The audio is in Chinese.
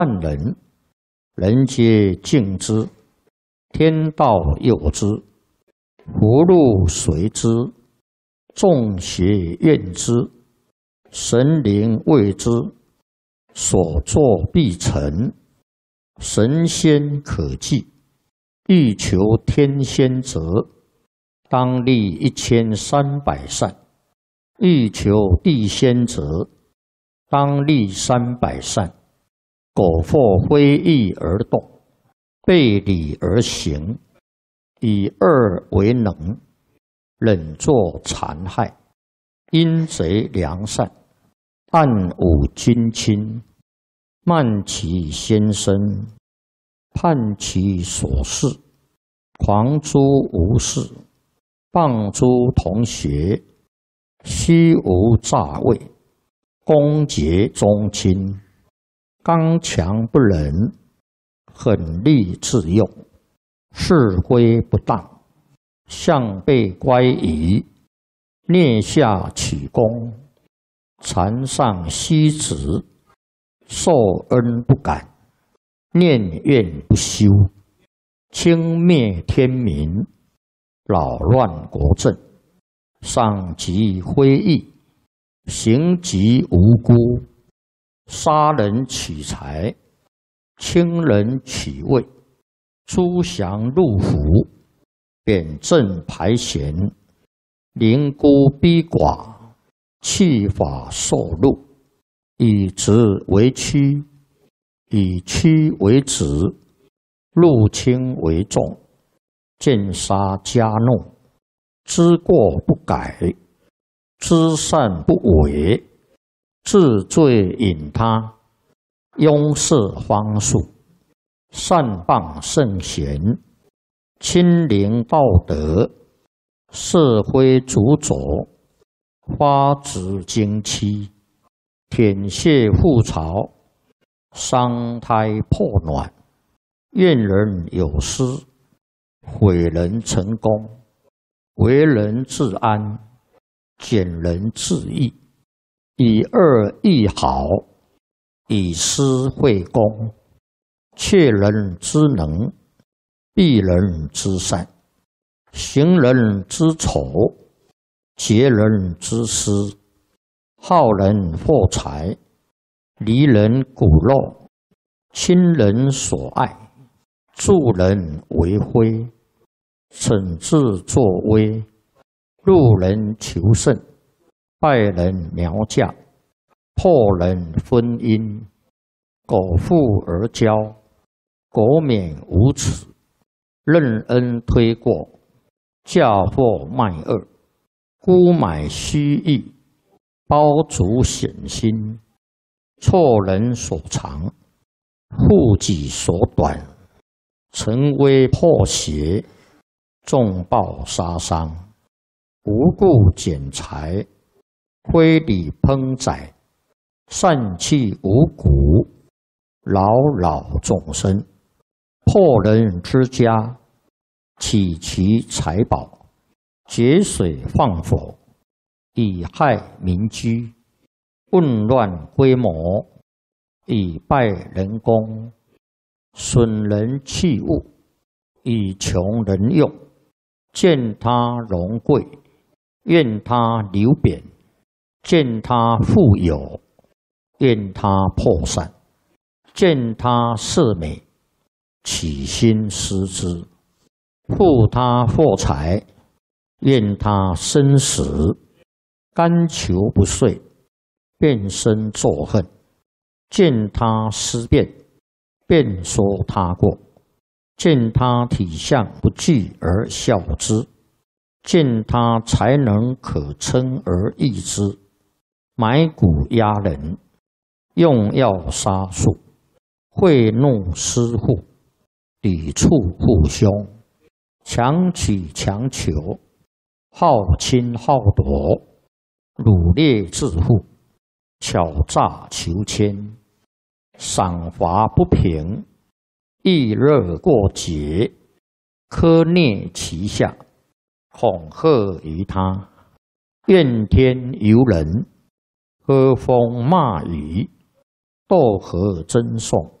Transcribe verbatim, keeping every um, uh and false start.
万人，人皆敬之，天道佑之，福禄随之，众邪怨之，神灵畏之，所作必成，神仙可祭。欲求天仙者，当立一千三百善；欲求地仙者，当立三百善。苟或非义而动，背礼而行，以恶为能，忍作残害，阴贼良善，暗忤君亲，慢其先生，叛其所事，狂诸无事，谤诸同学，虚无诈伪，攻讦宗亲，刚强不仁，狠戾自用，事规不当，向背乖疑，蹑下取功，残上息止，受恩不感，念怨不休，轻蔑天民，扰乱国政，伤及非义，行及无辜，杀人取财，轻人取位，诸降入府，贬正排贤，凌孤逼寡，弃法受禄，以直为屈，以屈为直，入轻为重，见杀加怒，知过不改，知善不为，治罪引他，庸事方术，善谤圣贤，亲临道德，是非主佐，花枝经期，舔血覆巢，伤胎破卵，怨人有失，毁人成功，为人自安，减人自义，以恶易好，以私会公，窃人之能，避人之善，行人之丑，劫人之私，好人获财，离人骨肉，亲人所爱，助人为非，惩治作威，入人求胜，败人苗嫁，破人婚姻，苟富而骄，苟免无耻，任恩推过，嫁祸卖恶，沽买虚意，包足险心，错人所长，护己所短，成威破邪，重暴杀伤，无故减财，非礼烹宰，散弃五谷，扰扰众生，破人之家，起其财宝，节水放火，以害民居，混乱规模，以败人功，损人器物，以穷人用，见他荣贵，怨他流贬，见他富有，怨他破散，见他色美，起心思之，护他获财，怨他生死，甘求不遂，变身作恨，见他思变，便说他过，见他体相不具而笑之，见他才能可称而易之，买骨压人，用药杀术，贿弄私户，抵触父兄，强取强求，好侵好夺，掳掠致富，巧诈求签，赏罚不平，易热过节，苛虐其下，恐吓于他，怨天尤人，喝风骂雨，斗和争讼，